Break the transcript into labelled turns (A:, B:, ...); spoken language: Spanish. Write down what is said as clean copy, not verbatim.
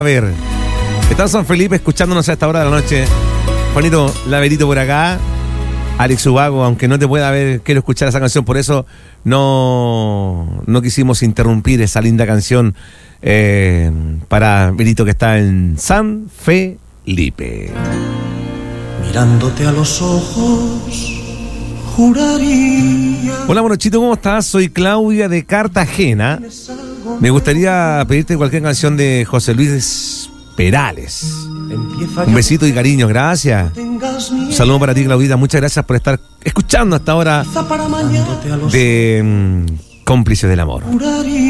A: A ver, está San Felipe escuchándonos a esta hora de la noche. Juanito Laverito por acá. Alex Ubago, aunque no te pueda ver, quiero escuchar esa canción, por eso no quisimos interrumpir esa linda canción para Verito que está en San Felipe.
B: Mirándote a los ojos, juraría.
A: Hola, Monochito, ¿cómo estás? Soy Claudia de Cartagena. Me gustaría pedirte cualquier canción de José Luis Perales. Un besito y cariño, gracias. Un saludo para ti, Claudita. Muchas gracias por estar escuchando hasta ahora de Cómplices del Amor.